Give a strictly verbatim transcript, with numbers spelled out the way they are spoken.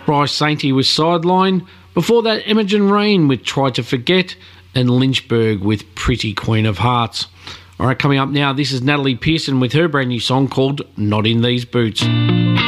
Bryce Sainty with Sideline. Before that, Imogen Rain with Try to Forget, and Lynchburg with Pretty Queen of Hearts. All right, coming up now, this is Natalie Pearson with her brand new song called Not in These Boots.